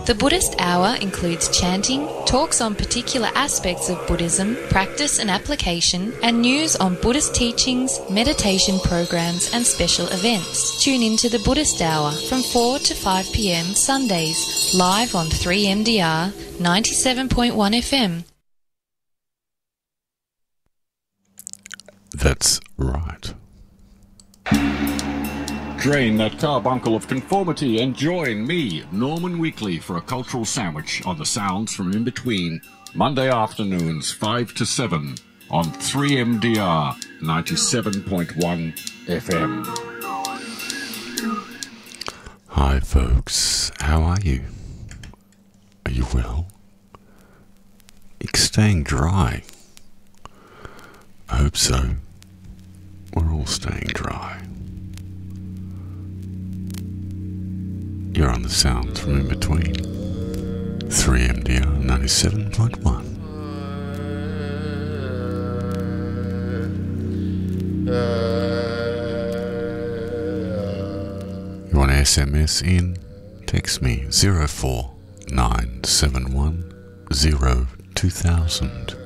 The Buddhist Hour includes chanting, talks on particular aspects of Buddhism, practice and application, and news on Buddhist teachings, meditation programs and special events. Tune in to the Buddhist Hour from 4 to 5 p.m. Sundays, live on 3MDR 97.1 FM. That's right. Drain that carbuncle of conformity and join me, Norman Weekly, for a cultural sandwich on the sounds from in between. Monday afternoons, 5 to 7 on 3MDR 97.1 FM. Hi folks, how are you? Are you well? It's staying dry. I hope so. We're all staying dry. You're on the sounds from in between. 3MDR 97.1. You want to SMS in? Text me 04971 02000.